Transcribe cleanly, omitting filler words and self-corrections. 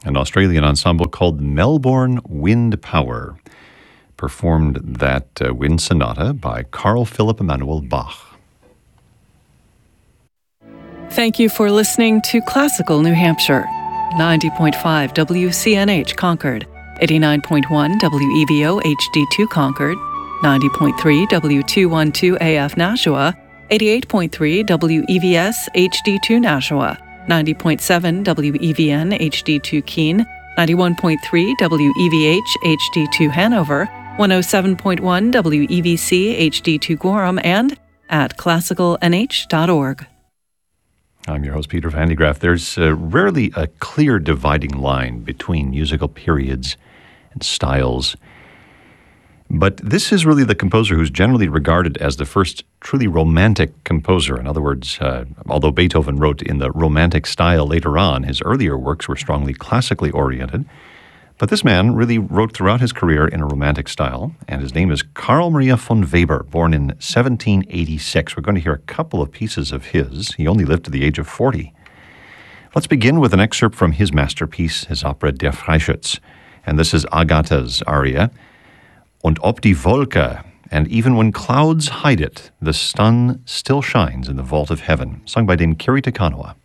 an Australian ensemble called Melbourne Wind Power performed that wind sonata by Carl Philipp Emanuel Bach. Thank you for listening to Classical New Hampshire. 90.5 WCNH Concord, 89.1 WEVO HD2 Concord, 90.3 W212 AF Nashua, 88.3 WEVS HD2 Nashua, 90.7 WEVN HD2 Keene, 91.3 WEVH HD2 Hanover, 107.1 WEVC HD2 Gorham, and at classicalnh.org. I'm your host, Peter Van de Graaff. There's rarely a clear dividing line between musical periods and styles. But this is really the composer who's generally regarded as the first truly romantic composer. In other words, although Beethoven wrote in the romantic style later on, his earlier works were strongly classically oriented. But this man really wrote throughout his career in a romantic style, and his name is Carl Maria von Weber, born in 1786. We're going to hear a couple of pieces of his. He only lived to the age of 40. Let's begin with an excerpt from his masterpiece, his opera Der Freischütz. And this is Agatha's aria. Und ob die Wolke, and even when clouds hide it, the sun still shines in the vault of heaven, sung by Dame Kiri Te Kanawa.